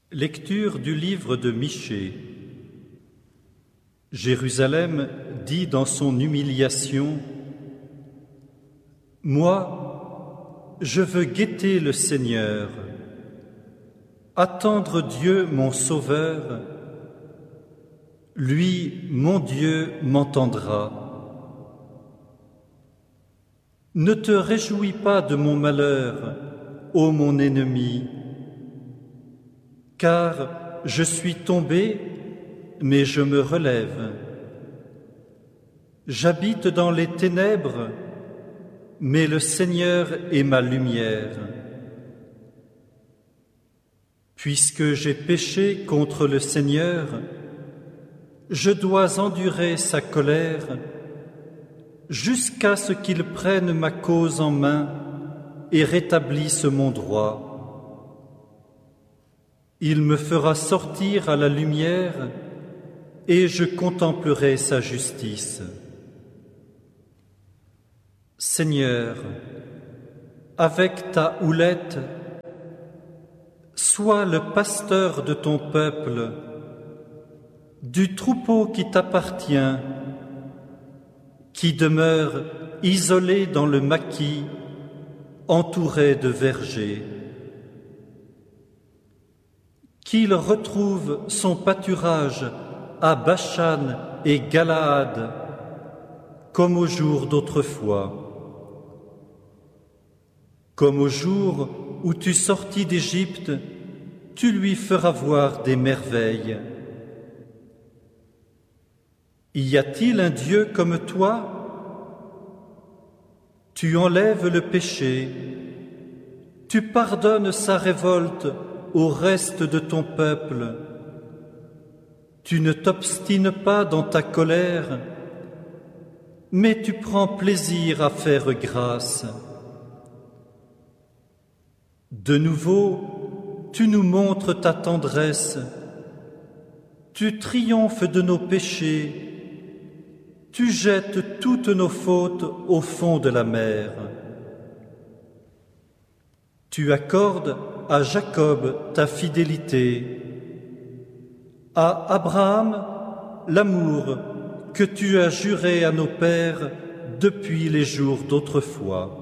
Lecture du livre de Michée. Jérusalem dit dans son humiliation: Moi, je veux guetter le Seigneur, attendre Dieu mon Sauveur. Lui, mon Dieu, m'entendra. Ne te réjouis pas de mon malheur, ô mon ennemi, car je suis tombé, mais je me relève. J'habite dans les ténèbres, mais le Seigneur est ma lumière. Puisque j'ai péché contre le Seigneur, je dois endurer sa colère jusqu'à ce qu'il prenne ma cause en main et rétablisse mon droit. Il me fera sortir à la lumière et je contemplerai sa justice. Seigneur, avec ta houlette, sois le pasteur de ton peuple, du troupeau qui t'appartient, qui demeure isolé dans le maquis, entouré de vergers. Qu'il retrouve son pâturage à Bachan et Galaad, comme au jour d'autrefois. Comme au jour où tu sortis d'Égypte, tu lui feras voir des merveilles. Y a-t-il un Dieu comme toi? Tu enlèves le péché, tu pardonnes sa révolte au reste de ton peuple. Tu ne t'obstines pas dans ta colère, mais tu prends plaisir à faire grâce. De nouveau, tu nous montres ta tendresse, tu triomphes de nos péchés, tu jettes toutes nos fautes au fond de la mer. Tu accordes à Jacob ta fidélité, à Abraham l'amour que tu as juré à nos pères depuis les jours d'autrefois.